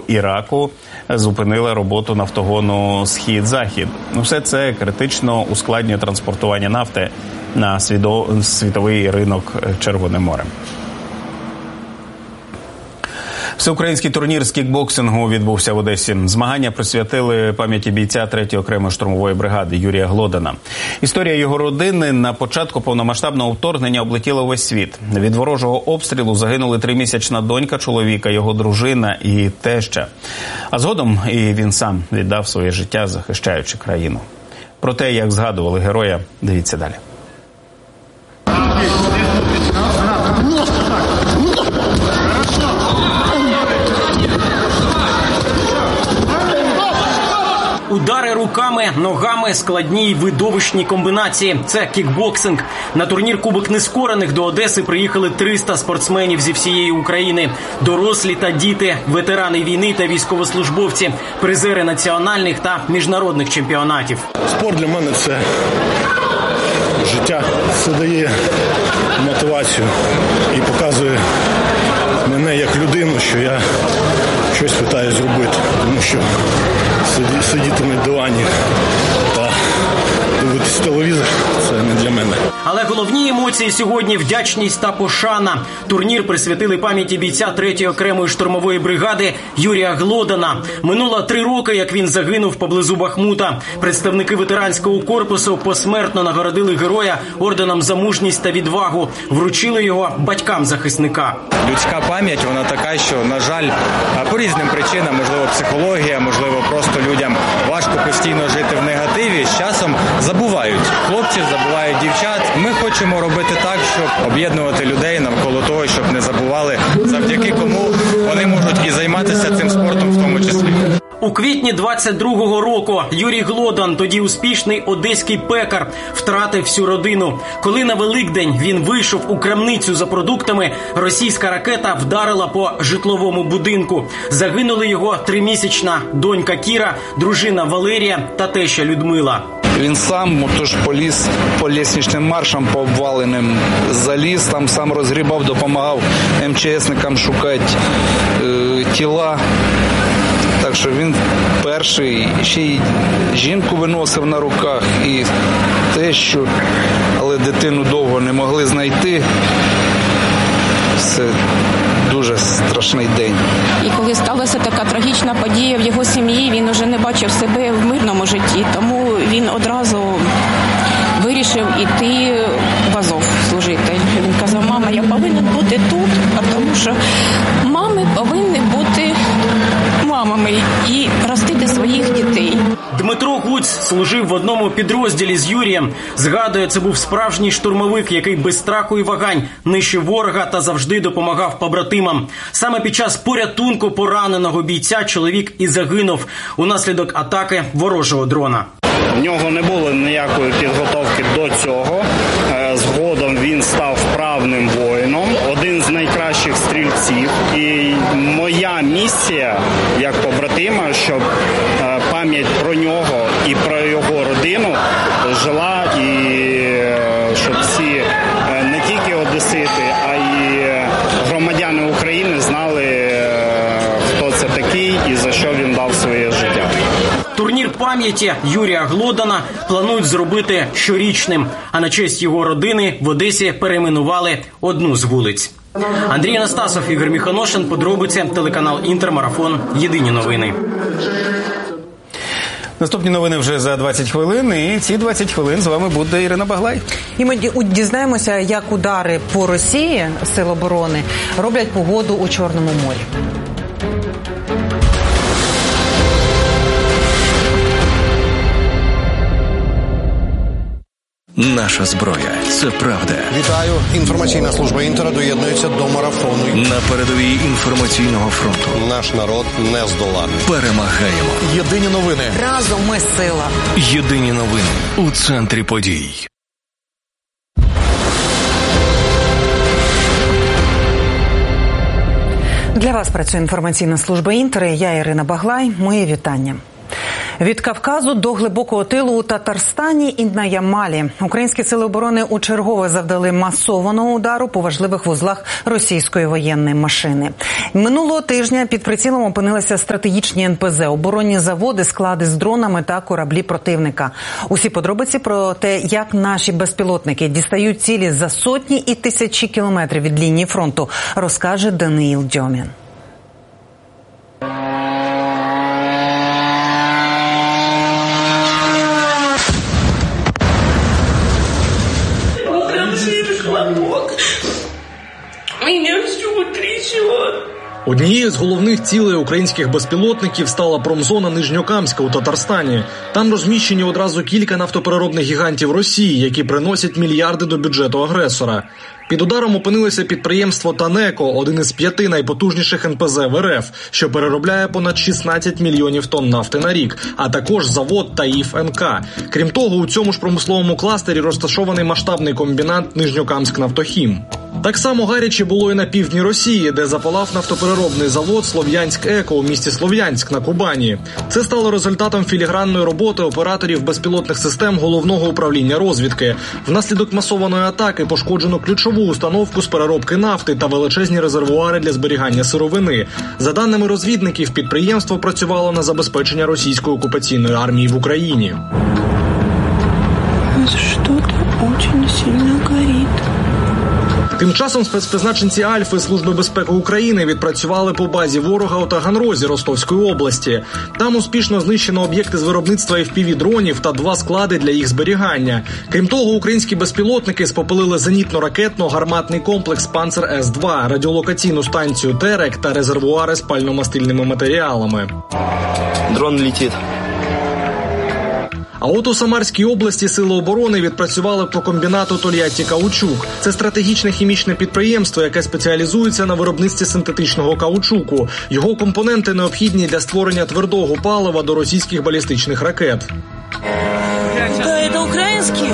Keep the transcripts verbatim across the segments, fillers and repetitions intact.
Іраку зупинила роботу нафтогону «Схід-Захід». Все це критично ускладнює транспортування нафти на світовий ринок Червоним морем. Всеукраїнський турнір з кікбоксингу відбувся в Одесі. Змагання присвятили пам'яті бійця третьої окремої штурмової бригади Юрія Глодана. Історія його родини на початку повномасштабного вторгнення облетіла весь світ. Від ворожого обстрілу загинули тримісячна донька чоловіка, його дружина і теща. А згодом і він сам віддав своє життя, захищаючи країну. Про те, як згадували героя, дивіться далі. Удари руками, ногами, складні й видовищні комбінації. Це кікбоксинг. На турнір «Кубок нескорених» до Одеси приїхали триста спортсменів зі всієї України. Дорослі та діти, ветерани війни та військовослужбовці, призери національних та міжнародних чемпіонатів. Спорт для мене – це життя. Це дає мотивацію і показує мене як людину, що я щось питаю зробити. Тому що сидіти на дивані та дивитися телевізор – це не для мене. Але головні емоції сьогодні – вдячність та пошана. Турнір присвятили пам'яті бійця третьої окремої штурмової бригади Юрія Глодана. Минуло три роки, як він загинув поблизу Бахмута. Представники ветеранського корпусу посмертно нагородили героя орденом за мужність та відвагу. Вручили його батькам захисника. Людська пам'ять, вона така, що, на жаль, по різним причинам, можливо, психологія, можливо, просто людям важко постійно жити в негативі, з часом забувають хлопців, забувають дівчат. Ми хочемо робити так, щоб об'єднувати людей навколо того, щоб не забували, завдяки кому вони можуть і займатися цим спортом в тому числі. У квітні двадцять другого року Юрій Глодан, тоді успішний одеський пекар, втратив всю родину. Коли на Великдень він вийшов у крамницю за продуктами, російська ракета вдарила по житловому будинку. Загинули його тримісячна донька Кіра, дружина Валерія та теща Людмила. Він сам тож поліз по лісничним маршам, по обваленим, заліз, там сам розгрібав, допомагав ем че есникам шукати е, тіла. Так що він перший, ще й жінку виносив на руках, і тещу, але дитину довго не могли знайти. Це дуже страшний день. І коли сталася така трагічна подія в його сім'ї, він уже не бачив себе в мирному житті, тому він одразу вирішив іти в Азов служити. Він казав: мама, я повинен бути тут, тому що мами повинні бути мамами і ростити своїх дітей. Дмитро Гуць служив в одному підрозділі з Юрієм. Згадує, це був справжній штурмовик, який без страху і вагань нищив ворога та завжди допомагав побратимам. Саме під час порятунку пораненого бійця чоловік і загинув унаслідок атаки ворожого дрона. В нього не було ніякої підготовки до цього. Згодом він став вправним воїном, один з найкращих стрільців. І моя місія як побратима, щоб пам'ять про нього і про його родину жила, і щоб всі не тільки одесити, а й громадяни України знали, хто це такий і за що він дав своє життя. Турнір пам'яті Юрія Глодана планують зробити щорічним, а на честь його родини в Одесі перейменували одну з вулиць. Андрій Анастасов, Ігор Міхоношин, подробиці, телеканал «Інтер», марафон, єдині новини. Наступні новини вже за двадцять хвилин, і ці двадцять хвилин з вами буде Ірина Баглай. І ми дізнаємося, як удари по Росії Сил оборони роблять погоду у Чорному морі. Наша зброя – це правда. Вітаю. Інформаційна служба «Інтера» доєднується до марафону. На передовій інформаційного фронту. Наш народ не здоланий. Перемагаємо. Єдині новини. Разом ми сила. Єдині новини у центрі подій. Для вас працює інформаційна служба «Інтер». Я Ірина Баглай. Мої вітання. Від Кавказу до глибокого тилу у Татарстані і на Ямалі. Українські сили оборони учергове завдали масованого удару по важливих вузлах російської воєнної машини. Минулого тижня під прицілом опинилися стратегічні ен пе зе, оборонні заводи, склади з дронами та кораблі противника. Усі подробиці про те, як наші безпілотники дістають цілі за сотні і тисячі кілометрів від лінії фронту, розкаже Даниїл Дьомін. Однією з головних цілей українських безпілотників стала промзона Нижньокамська у Татарстані. Там розміщені одразу кілька нафтопереробних гігантів Росії, які приносять мільярди до бюджету агресора. Під ударом опинилося підприємство «Танеко», один із п'яти найпотужніших ен пе зе в ер еф, що переробляє понад шістнадцять мільйонів тонн нафти на рік, а також завод «Таїф ен ка». Крім того, у цьому ж промисловому кластері розташований масштабний комбінат «Нижньокамськ-Нафтохім». Так само гаряче було і на півдні Росії, де запалав нафтопереробний завод «Слов'янськ-Еко» у місті Слов'янськ на Кубані. Це стало результатом філігранної роботи операторів безпілотних систем Головного управління розвідки. Внаслідок масованої атаки пошкоджено ключову установку з переробки нафти та величезні резервуари для зберігання сировини. За даними розвідників, підприємство працювало на забезпечення російської окупаційної армії в Україні. Що-то дуже сильно горить. Тим часом спецпризначенці Альфи Служби безпеки України відпрацювали по базі ворога у Таганрозі Ростовської області. Там успішно знищено об'єкти з виробництва еф пі ві-дронів та два склади для їх зберігання. Крім того, українські безпілотники спопилили зенітно-ракетно-гарматний комплекс «Панцер ес два», радіолокаційну станцію «Терек» та резервуари з пально-мастильними матеріалами. Дрон летить. А от у Самарській області сили оборони відпрацювали по комбінату «Тольятті-Каучук». Це стратегічне хімічне підприємство, яке спеціалізується на виробництві синтетичного каучуку. Його компоненти необхідні для створення твердого палива до російських балістичних ракет. Це українські?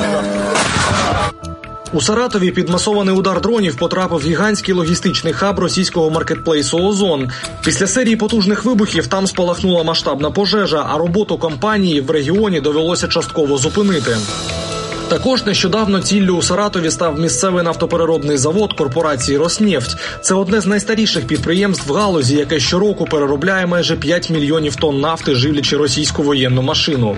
У Саратові під масований удар дронів потрапив гігантський логістичний хаб російського маркетплейсу «Озон». Після серії потужних вибухів там спалахнула масштабна пожежа, а роботу компанії в регіоні довелося частково зупинити. Також нещодавно ціллю у Саратові став місцевий нафтопереробний завод корпорації «Роснефть». Це одне з найстаріших підприємств в галузі, яке щороку переробляє майже п'ять мільйонів тонн нафти, живлячи російську воєнну машину.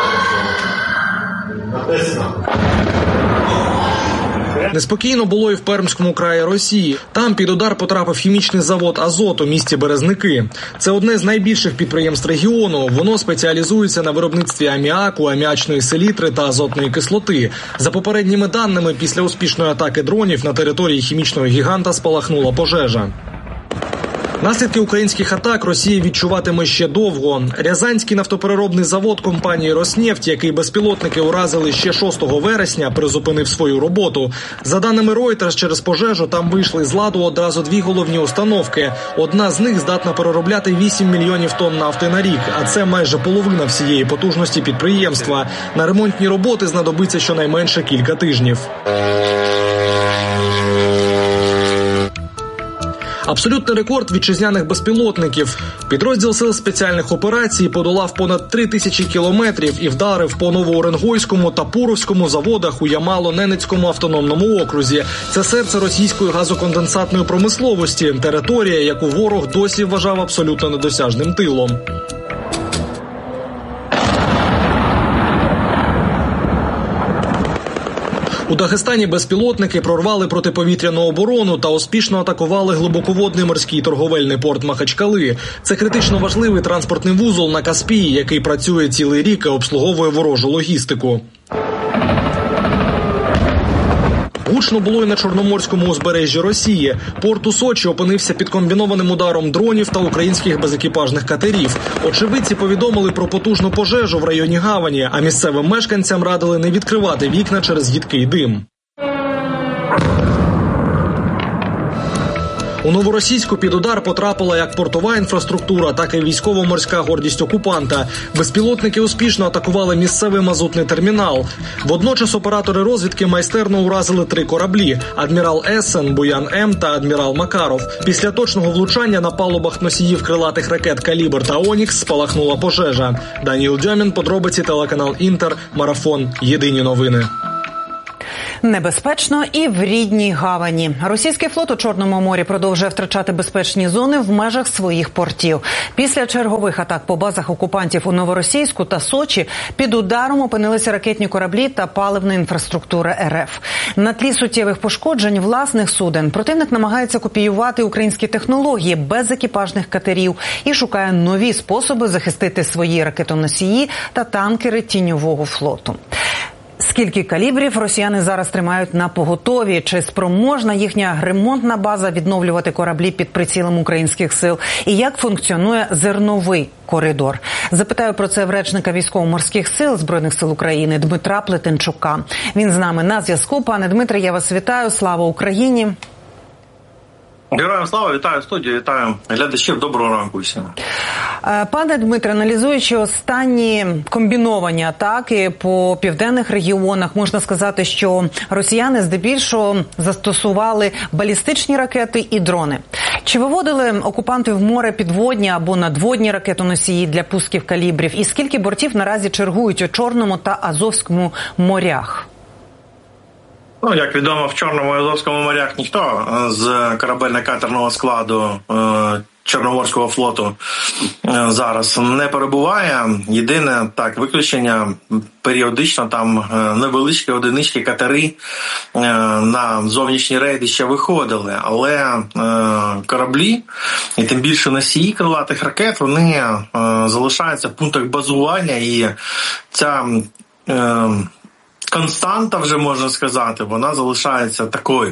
Неспокійно було і в Пермському краї Росії. Там під удар потрапив хімічний завод «Азот» у місті Березники. Це одне з найбільших підприємств регіону. Воно спеціалізується на виробництві аміаку, аміачної селітри та азотної кислоти. За попередніми даними, після успішної атаки дронів на території хімічного гіганта спалахнула пожежа. Наслідки українських атак Росія відчуватиме ще довго. Рязанський нафтопереробний завод компанії «Роснефть», який безпілотники уразили ще шостого вересня, призупинив свою роботу. За даними Reuters, через пожежу там вийшли з ладу одразу дві головні установки. Одна з них здатна переробляти вісім мільйонів тонн нафти на рік, а це майже половина всієї потужності підприємства. На ремонтні роботи знадобиться щонайменше кілька тижнів. Абсолютний рекорд вітчизняних безпілотників. Підрозділ сил спеціальних операцій подолав понад три тисячі кілометрів і вдарив по Новоуренгойському та Пуровському заводах у Ямало-Ненецькому автономному окрузі. Це серце російської газоконденсатної промисловості, територія, яку ворог досі вважав абсолютно недосяжним тилом. У Дагестані безпілотники прорвали протиповітряну оборону та успішно атакували глибоководний морський торговельний порт Махачкали. Це критично важливий транспортний вузол на Каспії, який працює цілий рік і обслуговує ворожу логістику. Гучно було й на Чорноморському узбережжі Росії. Порт у Сочі опинився під комбінованим ударом дронів та українських безекіпажних катерів. Очевидці повідомили про потужну пожежу в районі гавані, а місцевим мешканцям радили не відкривати вікна через їдкий дим. У Новоросійську під удар потрапила як портова інфраструктура, так і військово-морська гордість окупанта. Безпілотники успішно атакували місцевий мазутний термінал. Водночас оператори розвідки майстерно уразили три кораблі – «Адмірал Ессен», «Буян-М» та «Адмірал Макаров». Після точного влучання на палубах носіїв крилатих ракет «Калібр» та «Онікс» спалахнула пожежа. Даніл Дьомін, подробиці, телеканал «Інтер», Марафон, Єдині новини. Небезпечно і в рідній гавані. Російський флот у Чорному морі продовжує втрачати безпечні зони в межах своїх портів. Після чергових атак по базах окупантів у Новоросійську та Сочі під ударом опинилися ракетні кораблі та паливна інфраструктура ер еф. На тлі суттєвих пошкоджень власних суден противник намагається копіювати українські технології без екіпажних катерів і шукає нові способи захистити свої ракетоносії та танкери тіньового флоту. Скільки калібрів росіяни зараз тримають на поготові? Чи спроможна їхня ремонтна база відновлювати кораблі під прицілом українських сил? І як функціонує зерновий коридор? Запитаю про це в речника військово-морських сил Збройних сил України Дмитра Плетенчука. Він з нами на зв'язку. Пане Дмитре, я вас вітаю. Слава Україні! Героям слава, вітаю студію, вітаю глядачів, доброго ранку всім. Пане Дмитре, аналізуючи останні комбіновані атаки по південних регіонах, можна сказати, що росіяни здебільшого застосували балістичні ракети і дрони. Чи виводили окупанти в море підводні або надводні ракетоносії для пусків калібрів? І скільки бортів наразі чергують у Чорному та Азовському морях? Ну, як відомо, в Чорному і Азовському морях ніхто з корабельно-катерного складу е, Чорноморського флоту е, зараз не перебуває. Єдине, так, виключення, періодично там е, невеличкі одиничні катери е, на зовнішні рейди ще виходили, але е, кораблі, і тим більше носії крилатих ракет, вони е, залишаються в пунктах базування, і ця е, константа, вже можна сказати, вона залишається такою.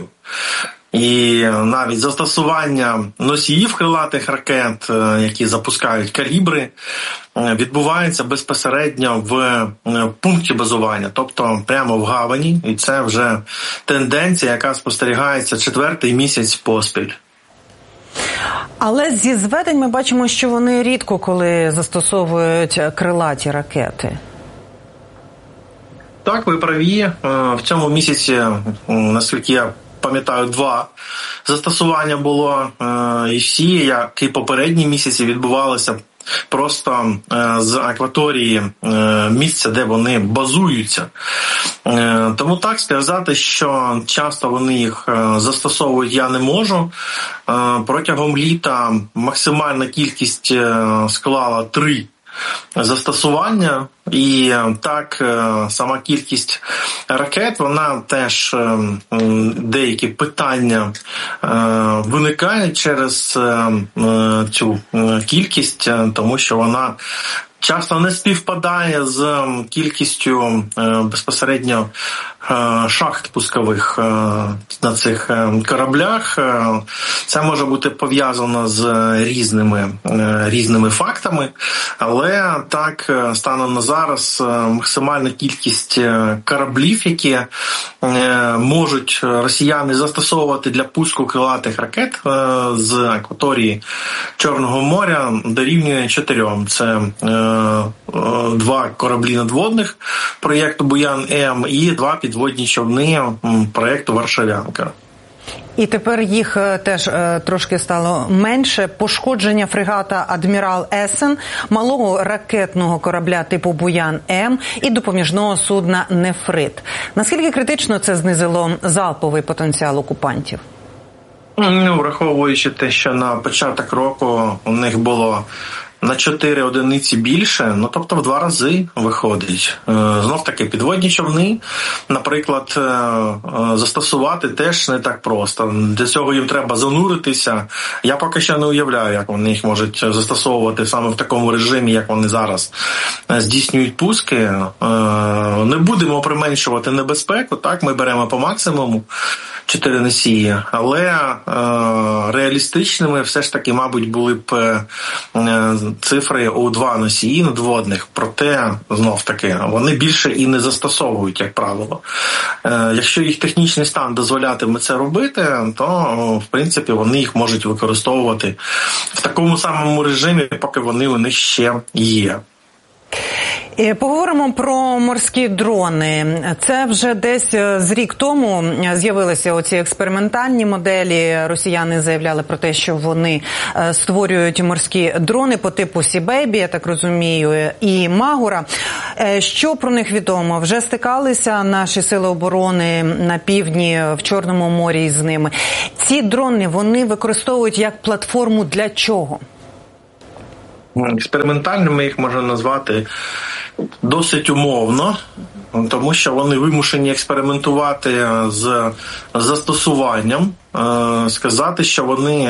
І навіть застосування носіїв крилатих ракет, які запускають калібри, відбувається безпосередньо в пункті базування, тобто прямо в гавані. І це вже тенденція, яка спостерігається четвертий місяць поспіль. Але зі зведень ми бачимо, що вони рідко коли застосовують крилаті ракети. Так, ви праві. В цьому місяці, наскільки я пам'ятаю, два застосування було. І всі, як і попередні місяці, відбувалися просто з акваторії місця, де вони базуються. Тому так, сказати, що часто вони їх застосовують, я не можу. Протягом літа максимальна кількість склала три застосування, і так сама кількість ракет, вона теж, деякі питання виникають через цю кількість, тому що вона часто не співпадає з кількістю безпосередньо шахт пускових на цих кораблях. Це може бути пов'язано з різними, різними фактами, але так, станом на зараз, максимальна кількість кораблів, які можуть росіяни застосовувати для пуску крилатих ракет з акваторії Чорного моря, дорівнює чотирьом. Це два кораблі надводних проєкту «Буян-М» і два підводні човни проєкту «Варшавянка». І тепер їх теж е, трошки стало менше. Пошкодження фрегата «Адмірал Ессен», малого ракетного корабля типу «Буян-М» і допоміжного судна «Нефрит». Наскільки критично це знизило залповий потенціал окупантів? Ну, враховуючи те, що на початок року у них було на чотири одиниці більше, ну тобто в два рази виходить. Знов таки підводні човни, наприклад, застосувати теж не так просто. Для цього їм треба зануритися. Я поки що не уявляю, як вони їх можуть застосовувати саме в такому режимі, як вони зараз здійснюють пуски. Не будемо применшувати небезпеку, так, ми беремо по максимуму чотири носії, але е, реалістичними все ж таки, мабуть, були б е, цифри у два носії надводних, проте, знов-таки, вони більше і не застосовують, як правило. Якщо їх технічний стан дозволятиме це робити, то, в принципі, вони їх можуть використовувати в такому самому режимі, поки вони у них ще є. Поговоримо про морські дрони. Це вже десь з рік тому з'явилися оці експериментальні моделі. Росіяни заявляли про те, що вони створюють морські дрони по типу Сі-Бейбі, я так розумію, і Магура. Що про них відомо? Вже стикалися наші сили оборони на півдні, в Чорному морі з ними. Ці дрони, вони використовують як платформу для чого? Експериментальними їх можна назвати досить умовно, тому що вони вимушені експериментувати з застосуванням. Сказати, що вони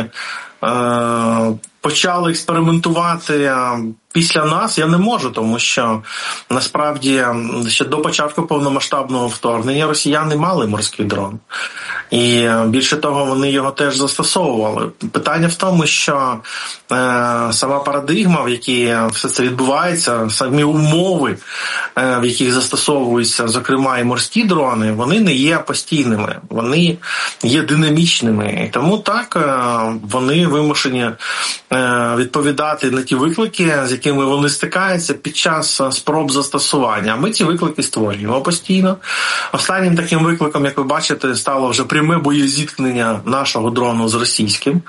почали експериментувати після нас, я не можу, тому що насправді ще до початку повномасштабного вторгнення росіяни мали морський дрон. І більше того, вони його теж застосовували. Питання в тому, що е, сама парадигма, в якій все це відбувається, самі умови, е, в яких застосовуються, зокрема, і морські дрони, вони не є постійними, вони є динамічними. І тому так е, вони вимушені е, відповідати на ті виклики, з якими вони стикаються під час спроб застосування. А ми ці виклики створюємо постійно. Останнім таким викликом, як ви бачите, стало вже пряме боєзіткнення нашого дрону з російським.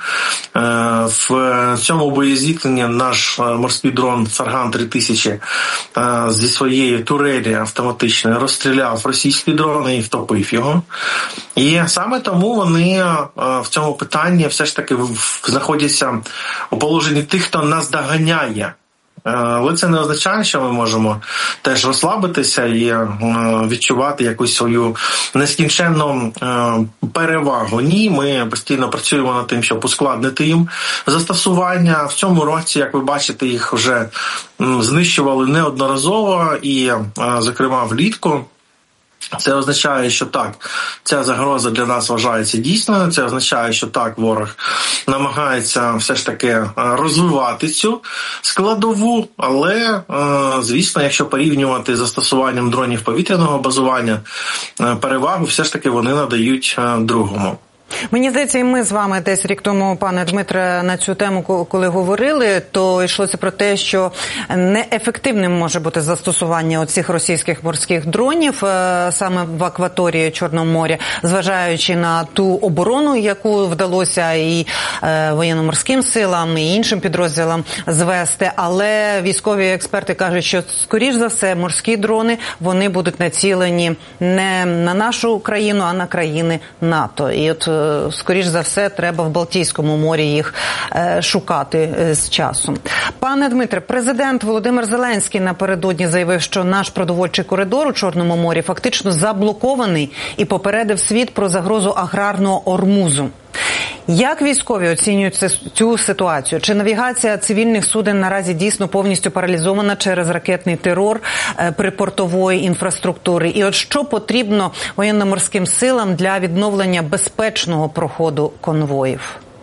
В цьому боєзіткненні наш морський дрон Сарган три тисячі зі своєї турелі автоматичної розстріляв російський дрон і втопив його. І саме тому вони в цьому питанні все ж таки знаходяться у положенні тих, хто нас доганяє. Але це не означає, що ми можемо теж розслабитися і відчувати якусь свою нескінченну перевагу. Ні, ми постійно працюємо над тим, щоб ускладнити їм застосування. В цьому році, як ви бачите, їх вже знищували неодноразово і, зокрема, влітку. Це означає, що так, ця загроза для нас вважається дійсною, це означає, що так, ворог намагається все ж таки розвивати цю складову, але, звісно, якщо порівнювати з застосуванням дронів повітряного базування, перевагу все ж таки вони надають другому. Мені здається, і ми з вами десь рік тому, пане Дмитре, на цю тему, коли говорили, то йшлося про те, що неефективним може бути застосування оцих російських морських дронів саме в акваторії Чорного моря, зважаючи на ту оборону, яку вдалося і воєнно-морським силам, і іншим підрозділам звести. Але військові експерти кажуть, що, скоріш за все, морські дрони, вони будуть націлені не на нашу країну, а на країни НАТО. І от скоріш за все, треба в Балтійському морі їх е, шукати е, з часом. Пане Дмитре, президент Володимир Зеленський напередодні заявив, що наш продовольчий коридор у Чорному морі фактично заблокований і попередив світ про загрозу аграрного ормузу. Як військові оцінюють цю ситуацію? Чи навігація цивільних суден наразі дійсно повністю паралізована через ракетний терор припортової інфраструктури? І от що потрібно воєнно-морським силам для відновлення безпечного проходу конвоїв?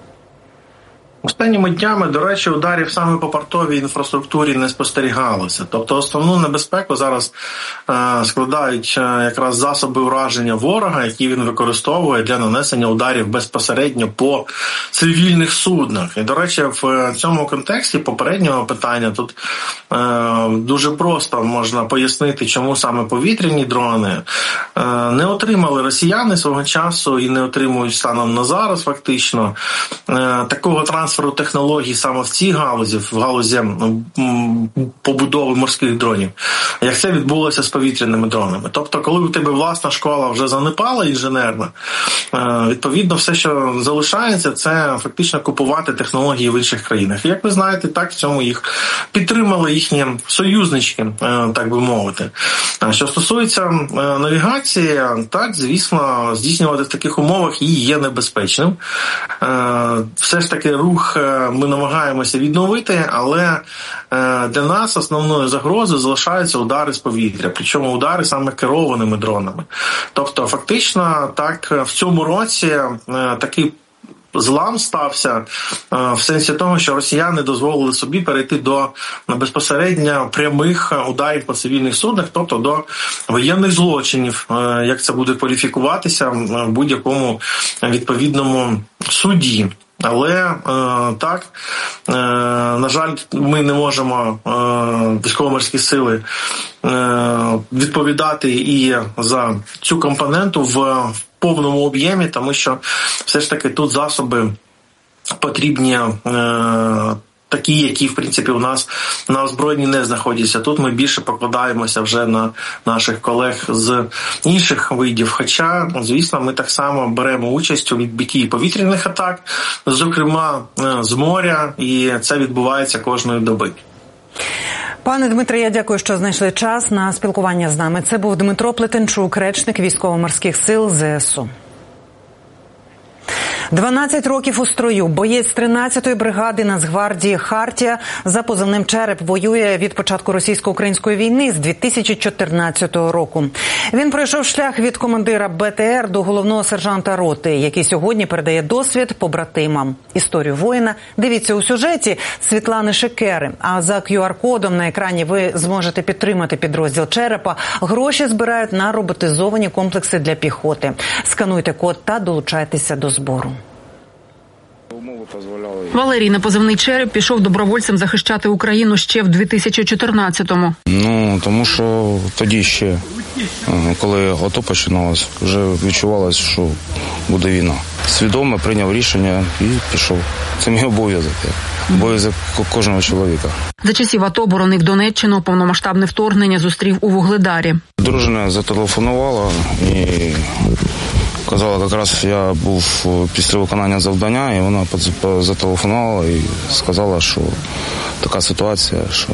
Останніми днями, до речі, ударів саме по портовій інфраструктурі не спостерігалося. Тобто основну небезпеку зараз е, складають е, якраз засоби ураження ворога, які він використовує для нанесення ударів безпосередньо по цивільних суднах. І, до речі, в цьому контексті попереднього питання тут е, дуже просто можна пояснити, чому саме повітряні дрони е, не отримали росіяни свого часу і не отримують станом на зараз фактично е, такого трансферу технологій саме в цій галузі, в галузі побудови морських дронів, як це відбулося з повітряними дронами. Тобто, коли у тебе власна школа вже занепала інженерна, відповідно, все, що залишається, це фактично купувати технології в інших країнах. І, як ви знаєте, так в цьому їх підтримали їхні союзнички, так би мовити. Що стосується навігації, так, звісно, здійснювати в таких умовах її є небезпечним. Все ж таки рух ми намагаємося відновити, але для нас основною загрозою залишаються удари з повітря, причому удари саме керованими дронами. Тобто, фактично, так, в цьому році такий злам стався в сенсі того, що росіяни дозволили собі перейти до безпосередньо прямих ударів по цивільних суднах, тобто до воєнних злочинів, як це буде кваліфікуватися в будь-якому відповідному суді. Але е, так, е, на жаль, ми не можемо, е, військово-морські сили, е, відповідати і за цю компоненту в, в повному об'ємі, тому що все ж таки тут засоби потрібні е, такі, які, в принципі, у нас на озброєнні не знаходяться. Тут ми більше покладаємося вже на наших колег з інших видів. Хоча, звісно, ми так само беремо участь у відбитті повітряних атак, зокрема з моря, і це відбувається кожної доби. Пане Дмитре, я дякую, що знайшли час на спілкування з нами. Це був Дмитро Плетенчук, речник Військово-морських сил ЗСУ. дванадцять років у строю. Боєць тринадцятої бригади Нацгвардії «Хартія» за позивним «Череп» воює від початку російсько-української війни з дві тисячі чотирнадцятого року. Він пройшов шлях від командира Б Т Р до головного сержанта роти, який сьогодні передає досвід побратимам. Історію воїна дивіться у сюжеті Світлани Шикери. А за кю ар кодом на екрані ви зможете підтримати підрозділ «Черепа». Гроші збирають на роботизовані комплекси для піхоти. Скануйте код та долучайтеся до збору. Валерій на позивний «Череп» пішов добровольцем захищати Україну ще в дві тисячі чотирнадцятому. Ну, тому що тоді ще, коли АТО починалось, вже відчувалось, що буде війна. Свідомо прийняв рішення і пішов. Це мій обов'язок. Обов'язок кожного чоловіка. За часів АТО боронив Донеччину, повномасштабне вторгнення зустрів у Вугледарі. Дружина зателефонувала і казала, якраз я був після виконання завдання, і вона зателефонувала і сказала, що така ситуація, що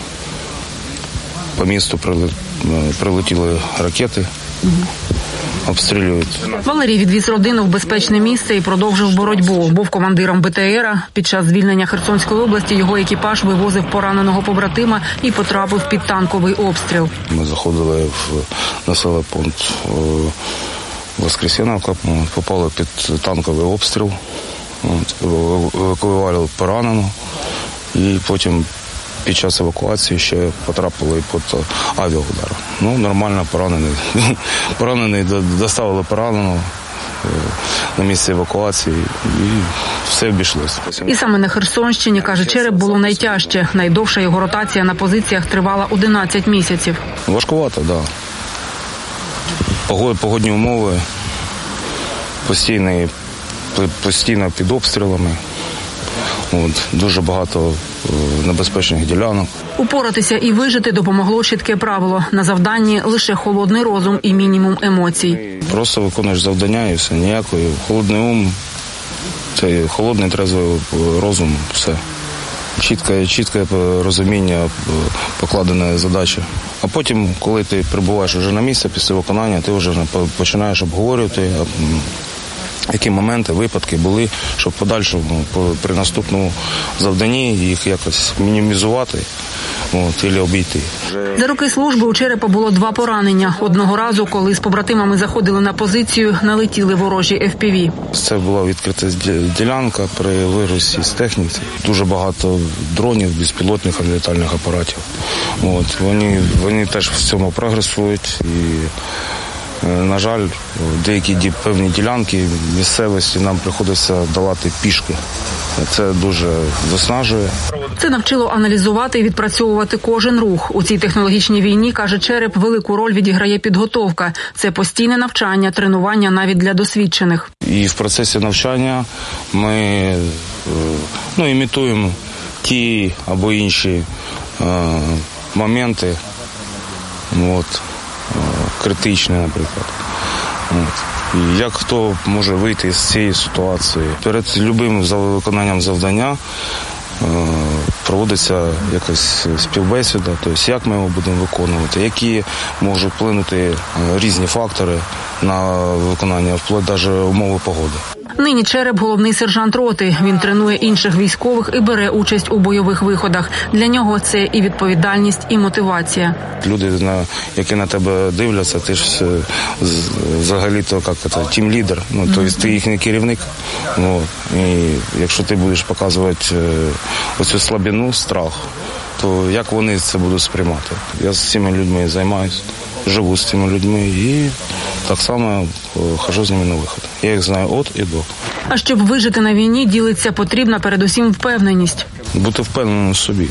по місту прилетіли ракети, обстрілюють. Валерій відвіз родину в безпечне місце і продовжив боротьбу. Був командиром Б Т Р. Під час звільнення Херсонської області його екіпаж вивозив пораненого побратима і потрапив під танковий обстріл. Ми заходили в населений пункт Воскресеновка, попали під танковий обстріл, евакуювали пораненого і потім під час евакуації ще потрапили під авіаудар. Ну, нормально поранений. Поранений, доставили пораненого на місце евакуації і все обійшлося. І саме на Херсонщині, каже Череп, було найтяжче. Найдовша його ротація на позиціях тривала одинадцять місяців. Важкувато, так. Да. Погодні умови, постійно, постійно під обстрілами, от, дуже багато небезпечних ділянок. Упоратися і вижити допомогло чітке правило. На завданні лише холодний розум і мінімум емоцій. Просто виконуєш завдання і все, ніякої. Холодний ум, це холодний трезвий розум, все. Чітке, чітке розуміння покладеної задачі. А потім, коли ти прибуваєш вже на місце після виконання, ти вже починаєш обговорювати, які моменти, випадки були, щоб в подальшому при наступному завданні їх якось мінімізувати, от, або обійти. За роки служби у Черепа було два поранення. Одного разу, коли з побратимами заходили на позицію, налетіли ворожі еф пі ві. Це була відкрита ділянка при вигрузці з техніки. Дуже багато дронів, безпілотних літальних апаратів. От, вони, вони теж в цьому прогресують і, на жаль, деякі певні ділянки місцевості нам приходиться давати пішки. Це дуже виснажує. Це навчило аналізувати і відпрацьовувати кожен рух. У цій технологічній війні, каже Череп, велику роль відіграє підготовка. Це постійне навчання, тренування навіть для досвідчених. І в процесі навчання ми ну, імітуємо ті або інші е, моменти, от, критичні, наприклад. От. І як хто може вийти з цієї ситуації? Перед любим виконанням завдання е, проводиться якась співбесіда, тобто як ми його будемо виконувати, які можуть вплинути різні фактори на виконання, вплоть навіть умови погоди. Нині Череп – головний сержант роти. Він тренує інших військових і бере участь у бойових виходах. Для нього це і відповідальність, і мотивація. Люди, які на тебе дивляться, ти ж взагалі-то як це, тім-лідер, ну, тобто ти їхній керівник. Ну, і якщо ти будеш показувати оцю слабину, страх, то як вони це будуть сприймати? Я з цими людьми займаюся, живу з цими людьми і так само хожу з ними на вихід. Я їх знаю від і до. А щоб вижити на війні, ділиться, потрібна передусім впевненість. Бути впевненим в собі.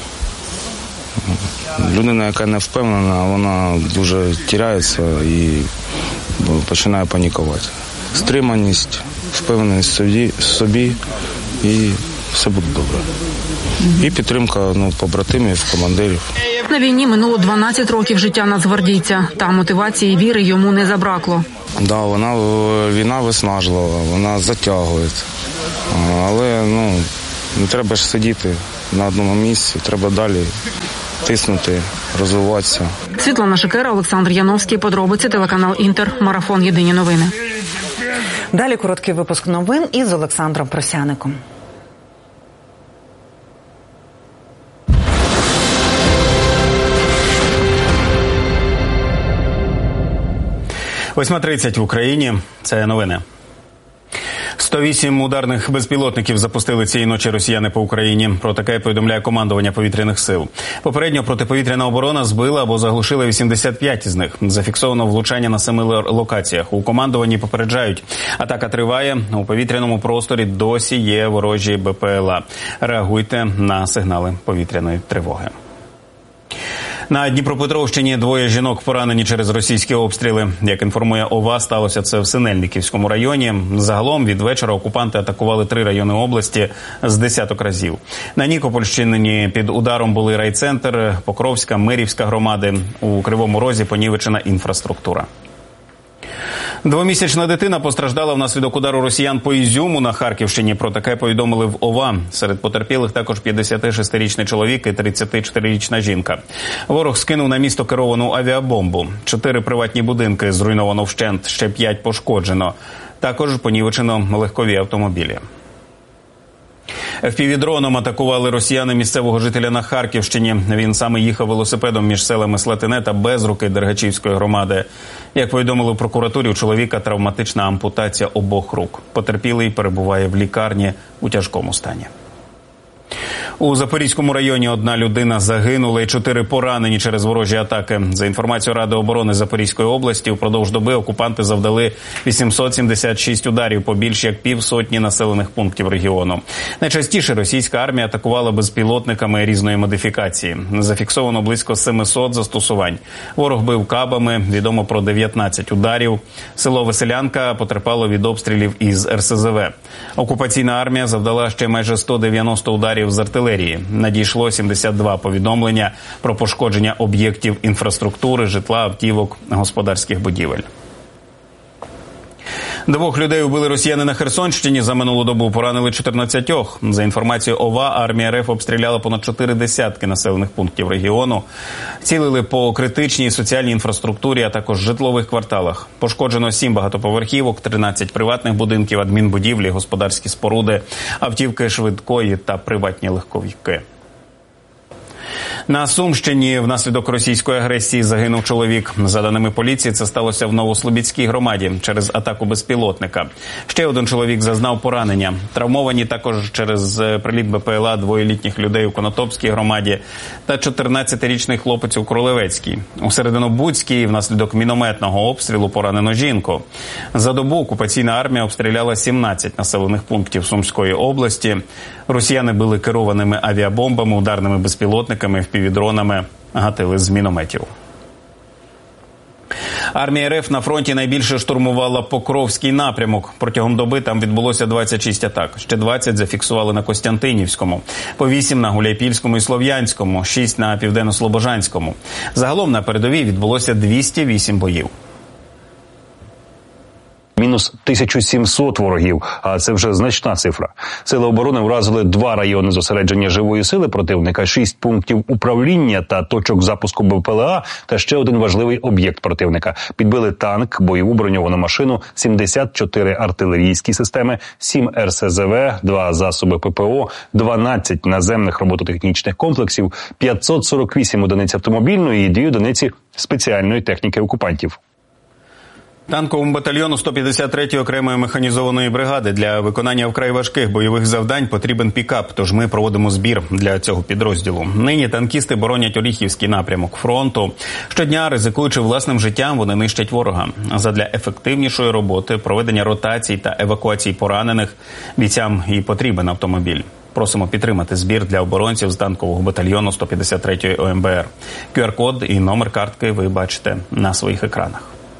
Людина, яка не впевнена, вона дуже тіряється і починає панікувати. Стриманість, впевненість в собі і все буде добре. І підтримка ну, побратимів, командирів. На війні минуло дванадцять років життя нацгвардійця. Та мотивації і віри йому не забракло. Да, вона, війна виснажлива, вона затягує. Але ну, не треба ж сидіти на одному місці, треба далі тиснути, розвиватися. Світлана Шикера, Олександр Яновський. Подробиці, телеканал Інтер. Марафон «Єдині новини». Далі короткий випуск новин із Олександром Просяником. восьма тридцять в Україні. Це новини. сто вісім ударних безпілотників запустили цієї ночі росіяни по Україні. Про таке повідомляє командування повітряних сил. Попередньо протиповітряна оборона збила або заглушила вісімдесят п'ять із них. Зафіксовано влучання на семи локаціях. У командуванні попереджають. Атака триває. У повітряному просторі досі є ворожі БПЛА. Реагуйте на сигнали повітряної тривоги. На Дніпропетровщині двоє жінок поранені через російські обстріли. Як інформує ОВА, сталося це в Синельниківському районі. Загалом від вечора окупанти атакували три райони області з десяток разів. На Нікопольщині під ударом були райцентр, Покровська, Мирівська громади. У Кривому Розі понівечена інфраструктура. Двомісячна дитина постраждала внаслідок удару росіян по Ізюму на Харківщині. Про таке повідомили в ОВА. Серед потерпілих також п'ятдесятишестирічний чоловік і тридцятичотирирічна жінка. Ворог скинув на місто керовану авіабомбу. Чотири приватні будинки зруйновано вщент, ще п'ять пошкоджено. Також понівечено легкові автомобілі. еф пі ві-дроном атакували росіяни місцевого жителя на Харківщині. Він саме їхав велосипедом між селами Слатине та Безруки Дергачівської громади. Як повідомили в прокуратурі, у чоловіка травматична ампутація обох рук. Потерпілий перебуває в лікарні у тяжкому стані. У Запорізькому районі одна людина загинула і чотири поранені через ворожі атаки. За інформацією Ради оборони Запорізької області, упродовж доби окупанти завдали вісімсот сімдесят шість ударів по більш як півсотні населених пунктів регіону. Найчастіше російська армія атакувала безпілотниками різної модифікації. Зафіксовано близько семисот застосувань. Ворог бив кабами, відомо про дев'ятнадцять ударів. Село Веселянка потерпало від обстрілів із ер ес зе ве. Окупаційна армія завдала ще майже сто дев'яносто ударів з артилерії. Надійшло сімдесят два повідомлення про пошкодження об'єктів інфраструктури, житла, автівок, господарських будівель. Двох людей убили росіяни на Херсонщині. За минулу добу поранили чотирнадцятьох. За інформацією ОВА, армія РФ обстріляла понад чотири десятки населених пунктів регіону. Цілили по критичній соціальній інфраструктурі, а також житлових кварталах. Пошкоджено сім багатоповерхівок, тринадцять приватних будинків, адмінбудівлі, господарські споруди, автівки швидкої та приватні легковики. На Сумщині внаслідок російської агресії загинув чоловік. За даними поліції, це сталося в Новослобідській громаді через атаку безпілотника. Ще один чоловік зазнав поранення. Травмовані також через приліт БПЛА двоє літніх людей у Конотопській громаді та чотирнадцятирічний хлопець у Кролевецькій. У Серединобудській внаслідок мінометного обстрілу поранено жінку. За добу окупаційна армія обстріляла сімнадцять населених пунктів Сумської області. Росіяни били керованими авіабомбами, ударними безпілотниками, еф пі ві-дронами, гатили з мінометів. Армія РФ на фронті найбільше штурмувала Покровський напрямок. Протягом доби там відбулося двадцять шість атак. Ще двадцять зафіксували на Костянтинівському, по вісім на Гуляйпільському і Слов'янському, шість на Південно-Слобожанському. Загалом на передовій відбулося двісті вісім боїв. Мінус тисяча сімсот ворогів, а це вже значна цифра. Сили оборони вразили два райони зосередження живої сили противника, шість пунктів управління та точок запуску БПЛА та ще один важливий об'єкт противника. Підбили танк, бойову броньовану машину, сімдесят чотири артилерійські системи, сім ер ес зе ве, два засоби ППО, дванадцять наземних робототехнічних комплексів, п'ятсот сорок вісім одиниць автомобільної і дві одиниці спеціальної техніки окупантів. Танковому батальйону сто п'ятдесят третьої окремої механізованої бригади для виконання вкрай важких бойових завдань потрібен пікап, тож ми проводимо збір для цього підрозділу. Нині танкісти боронять Оріхівський напрямок фронту. Щодня, ризикуючи власним життям, вони нищать ворога. Задля ефективнішої роботи, проведення ротацій та евакуацій поранених бійцям і потрібен автомобіль. Просимо підтримати збір для оборонців з танкового батальйону сто п'ятдесят третьої о ем бе ер. ку ар код і номер картки ви бачите на своїх екранах.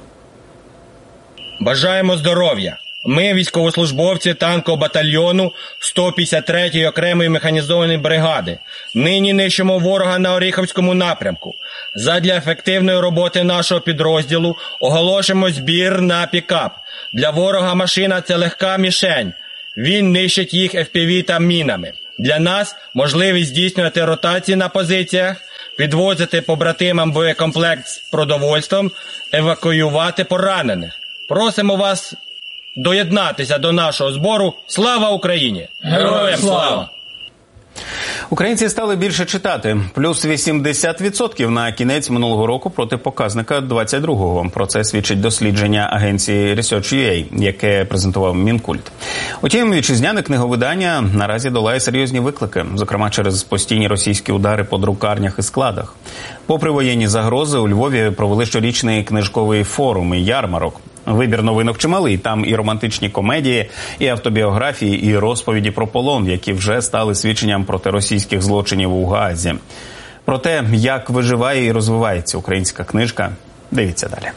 Бажаємо здоров'я! Ми, військовослужбовці танкового батальйону сто п'ятдесят третьої окремої механізованої бригади, нині нищимо ворога на Оріхівському напрямку. Задля ефективної роботи нашого підрозділу оголошуємо збір на пікап. Для ворога машина – це легка мішень. Він нищить їх еф пі ві та мінами. Для нас можливість здійснювати ротації на позиціях, підвозити побратимам боєкомплект з продовольством, евакуювати поранених. Просимо вас доєднатися до нашого збору. Слава Україні! Героям слава! Українці стали більше читати. Плюс вісімдесят відсотків на кінець минулого року проти показника двадцять другого. Про це свідчить дослідження агенції Research.ю а, яке презентував Мінкульт. Утім, вітчизняне книговидання наразі долає серйозні виклики, зокрема через постійні російські удари по друкарнях і складах. Попри воєнні загрози, у Львові провели щорічний книжковий форум і ярмарок. Вибір новинок чималий. Там і романтичні комедії, і автобіографії, і розповіді про полон, які вже стали свідченням проти російських злочинів у Гаазі. Про те, як виживає і розвивається українська книжка, дивіться далі.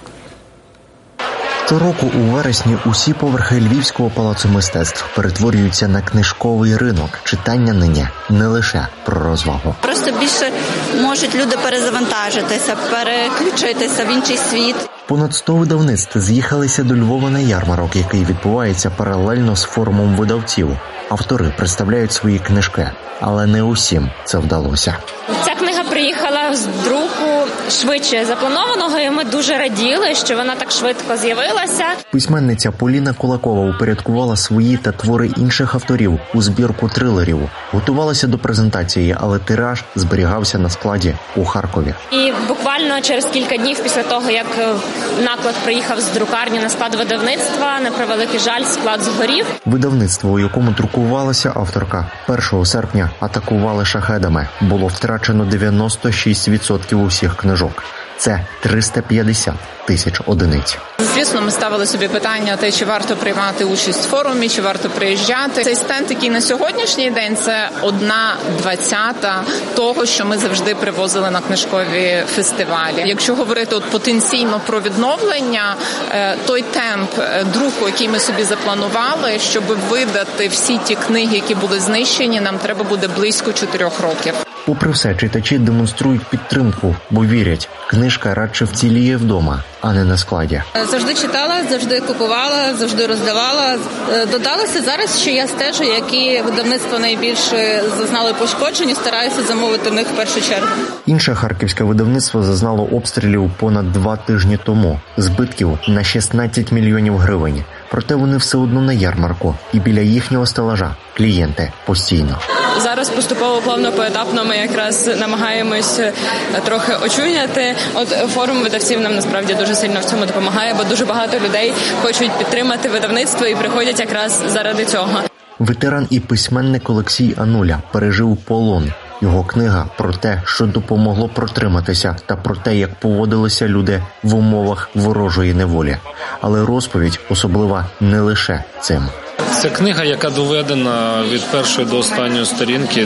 Щороку у вересні усі поверхи Львівського палацу мистецтв перетворюються на книжковий ринок. Читання нині не лише про розвагу. Просто більше можуть люди перезавантажитися, переключитися в інший світ. Понад сто видавництв з'їхалися до Львова на ярмарок, який відбувається паралельно з форумом видавців. Автори представляють свої книжки, але не усім це вдалося. Ця книга приїхала з друку швидше запланованого, і ми дуже раділи, що вона так швидко з'явилася. Письменниця Поліна Кулакова упорядкувала свої та твори інших авторів у збірку трилерів. Готувалася до презентації, але тираж зберігався на складі у Харкові. І буквально через кілька днів після того, як наклад приїхав з друкарні на склад видавництва, на превеликий жаль, склад згорів. Видавництво, у якому друкувалася авторка, першого серпня атакували шахедами. Було втрачено дев'яносто шість відсотків усіх книжок. Це триста п'ятдесят тисяч одиниць. Звісно, ми ставили собі питання, те, чи варто приймати участь в форумі, чи варто приїжджати. Цей стенд, який на сьогоднішній день, це одна двадцята того, що ми завжди привозили на книжкові фестивалі. Якщо говорити от потенційно про відновлення, той темп друку, який ми собі запланували, щоб видати всі ті книги, які були знищені, нам треба буде близько чотирьох років. Попри все, читачі демонструють підтримку, бо вірять, книжка радше вціліє вдома, а не на складі. Завжди читала, завжди купувала, завжди роздавала. Додалося зараз, що я стежу, які видавництва найбільше зазнали пошкоджень, і стараюся замовити в них в першу чергу. Інше харківське видавництво зазнало обстрілів понад два тижні тому. Збитків на шістнадцять мільйонів гривень. Проте вони все одно на ярмарку. І біля їхнього стелажа клієнти постійно. Зараз поступово, плавно, поетапно ми якраз намагаємось трохи очуняти. От форум видавців нам насправді дуже сильно в цьому допомагає, бо дуже багато людей хочуть підтримати видавництво і приходять якраз заради цього. Ветеран і письменник Олексій Ануля пережив полон. Його книга про те, що допомогло протриматися, та про те, як поводилися люди в умовах ворожої неволі. Але розповідь особлива не лише цим. Це книга, яка доведена від першої до останньої сторінки.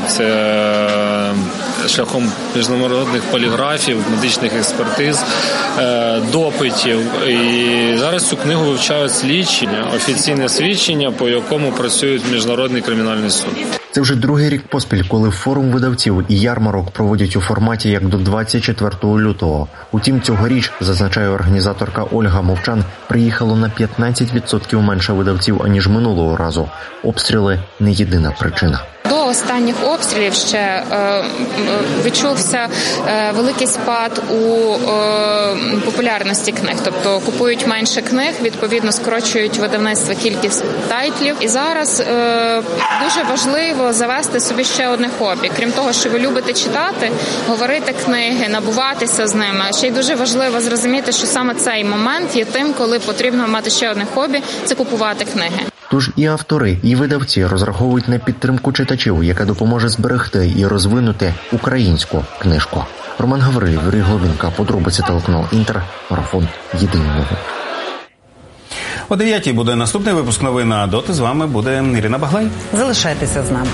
Це шляхом міжнародних поліграфів, медичних експертиз, допитів. І зараз цю книгу вивчають слідчі, офіційне свідчення, по якому працює Міжнародний кримінальний суд. Це вже другий рік поспіль, коли форум видавців і ярмарок проводять у форматі як до двадцять четвертого лютого. Утім, цьогоріч, зазначає організаторка Ольга Мовчан, приїхало на п'ятнадцять відсотків менше видавців, аніж минулого разу. Обстріли – не єдина причина. До останніх обстрілів ще е, відчувся е, великий спад у е, популярності книг. Тобто купують менше книг, відповідно скорочують видавництво кількість тайтлів. І зараз е, дуже важливо завести собі ще одне хобі. Крім того, що ви любите читати, говорити книги, набуватися з ними. Ще й дуже важливо зрозуміти, що саме цей момент є тим, коли потрібно мати ще одне хобі – це купувати книги. Тож і автори, і видавці розраховують на підтримку читачів, яка допоможе зберегти і розвинути українську книжку. Роман Гаврилів, Юрій Глобінка, подробиці телеканал Інтер, марафон «Єдині новини». О дев'ятій буде наступний випуск новин, а доти з вами буде Ірина Баглай. Залишайтеся з нами.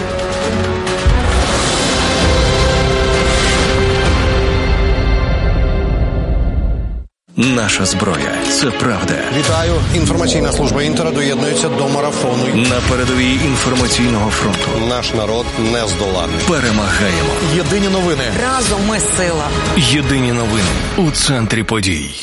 Наша зброя – це правда. Вітаю. Інформаційна служба Інтера доєднується до марафону. На передовій інформаційного фронту. Наш народ не здоланий. Перемагаємо. Єдині новини. Разом ми сила. Єдині новини у центрі подій.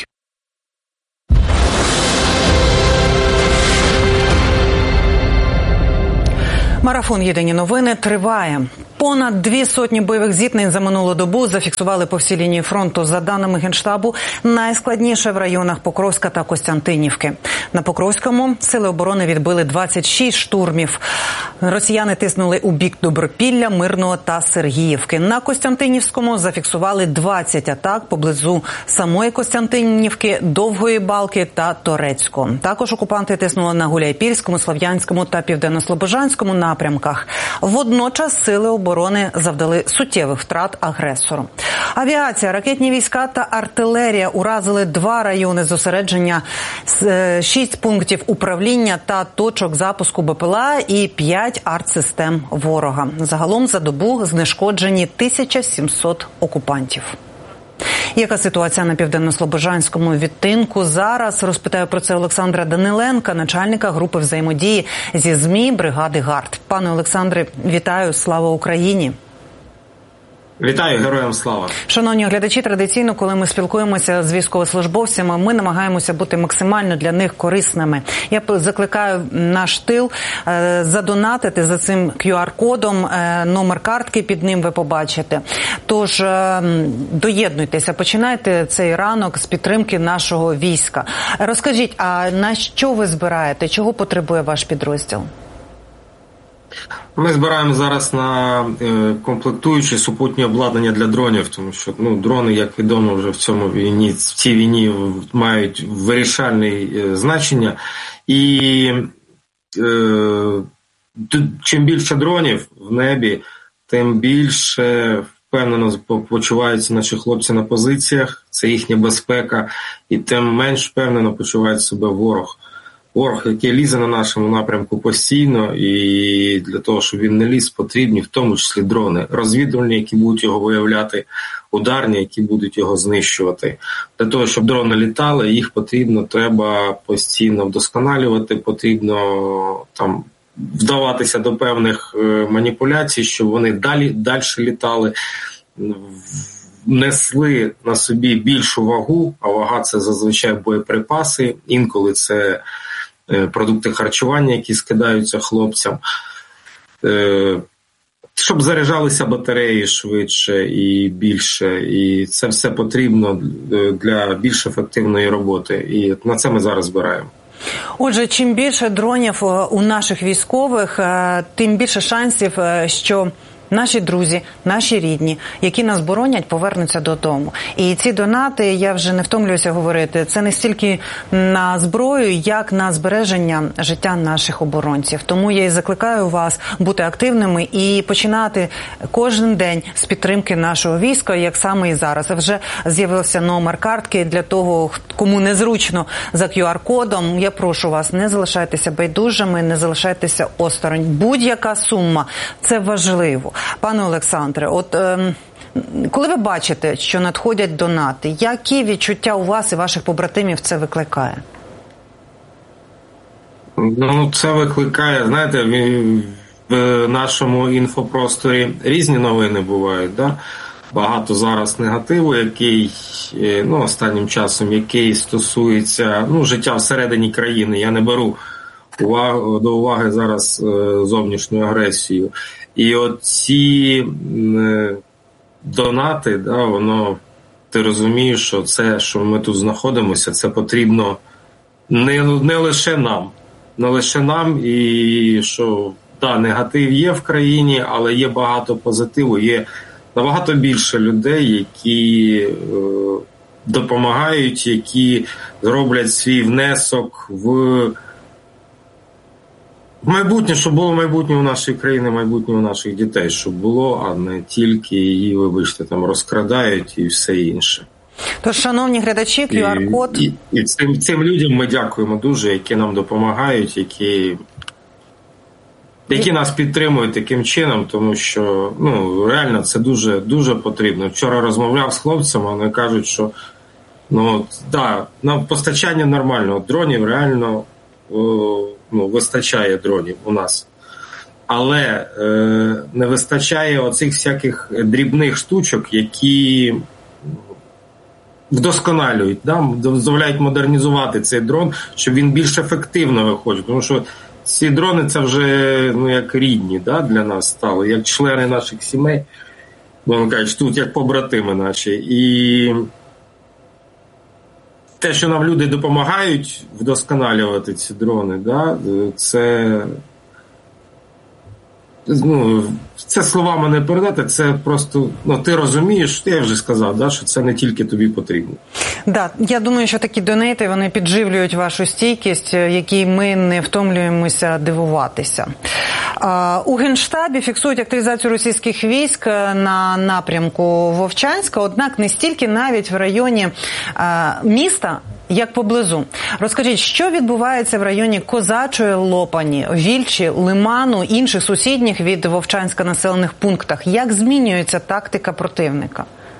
Марафон «Єдині новини» триває. Понад дві сотні бойових зіткнень за минулу добу зафіксували по всій лінії фронту. За даними Генштабу, найскладніше в районах Покровська та Костянтинівки. На Покровському сили оборони відбили двадцять шість штурмів. Росіяни тиснули у бік Добропілля, Мирного та Сергіївки. На Костянтинівському зафіксували двадцять атак поблизу самої Костянтинівки, Довгої Балки та Торецького. Також окупанти тиснули на Гуляйпільському, Слов'янському та Південно-Слобожанському напрямках. Водночас сили оборони завдали суттєвих втрат агресору. Авіація, ракетні війська та артилерія уразили два райони зосередження, шість пунктів управління та точок запуску БПЛА і п'ять артсистем ворога. Загалом за добу знешкоджені тисяча сімсот окупантів. Яка ситуація на Південно-Слобожанському відтинку? Зараз розпитаю про це Олександра Даниленка, начальника групи взаємодії зі ЗМІ бригади ГАРД. Пане Олександре, вітаю, слава Україні! Вітаю, героям слава! Шановні глядачі, традиційно, коли ми спілкуємося з військовослужбовцями, ми намагаємося бути максимально для них корисними. Я закликаю наш тил е, задонатити за цим кю ар-кодом, е, номер картки під ним ви побачите. Тож е, доєднуйтеся, починайте цей ранок з підтримки нашого війська. Розкажіть, а на що ви збираєте? Чого потребує ваш підрозділ? Ми збираємо зараз на е, комплектуючі супутні обладнання для дронів, тому що ну, дрони, як відомо, вже в цьому війні, в цій війні мають вирішальне е, значення. І е, чим більше дронів в небі, тим більше впевнено почуваються наші хлопці на позиціях, це їхня безпека, і тим менш впевнено почуває себе ворог. Ворог, який лізе на нашому напрямку постійно, і для того, щоб він не ліз, потрібні в тому числі дрони. Розвідувальні, які будуть його виявляти, ударні, які будуть його знищувати. Для того, щоб дрони літали, їх потрібно, треба постійно вдосконалювати, потрібно там вдаватися до певних е, маніпуляцій, щоб вони далі, далі літали, несли на собі більшу вагу, а вага – це зазвичай боєприпаси, інколи це продукти харчування, які скидаються хлопцям, щоб заряджалися батареї швидше і більше. І це все потрібно для більш ефективної роботи. І на це ми зараз збираємо. Отже, чим більше дронів у наших військових, тим більше шансів, що наші друзі, наші рідні, які нас боронять, повернуться додому. І ці донати, я вже не втомлююся говорити, це не стільки на зброю, як на збереження життя наших оборонців. Тому я і закликаю вас бути активними і починати кожен день з підтримки нашого війська, як саме і зараз. Вже з'явився номер картки для того, кому незручно за кю ар-кодом. Я прошу вас, не залишайтеся байдужими, не залишайтеся осторонь. Будь-яка сума – це важливо. Пане Олександре, от е, коли ви бачите, що надходять донати, які відчуття у вас і ваших побратимів це викликає? Ну, це викликає, знаєте, в нашому інфопросторі різні новини бувають, да? Багато зараз негативу, який, ну, останнім часом, який стосується, ну, життя всередині країни. Я не беру увагу, до уваги зараз е, зовнішню агресію. І от ці е, донати, да, воно, ти розумієш, що це, що ми тут знаходимося, це потрібно не, не лише нам. Не лише нам, і що, да, негатив є в країні, але є багато позитиву, є набагато більше людей, які е, допомагають, які зроблять свій внесок в, в майбутнє, щоб було майбутнє у нашої країни, майбутнє у наших дітей, щоб було, а не тільки її, вибачте, там розкрадають і все інше. Тож, шановні глядачі, кю ар-код... І, і, і цим, цим людям ми дякуємо дуже, які нам допомагають, які... які нас підтримують таким чином, тому що, ну, реально це дуже, дуже потрібно. Вчора розмовляв з хлопцями, вони кажуть, що, ну, да, нам постачання нормально, дронів реально, о, ну, вистачає дронів у нас. Але е, не вистачає оцих всяких дрібних штучок, які вдосконалюють, да, дозволяють модернізувати цей дрон, щоб він більш ефективно виходить, тому що ці дрони це вже, ну, як рідні, да, для нас стали, як члени наших сімей, вони кажуть, тут як побратими наші. І те, що нам люди допомагають вдосконалювати ці дрони, да, це, ну, це словами не передати, це просто, ну, ти розумієш, я вже сказав, да, що це не тільки тобі потрібно. Да, я думаю, що такі донейти, вони підживлюють вашу стійкість, якій ми не втомлюємося дивуватися. У Генштабі фіксують активізацію російських військ на напрямку Вовчанська, однак не стільки навіть в районі міста, як поблизу. Розкажіть, що відбувається в районі Козачої Лопані, Вільчі, Лиману, інших сусідніх від Вовчанська населених пунктах? Як змінюється тактика противника?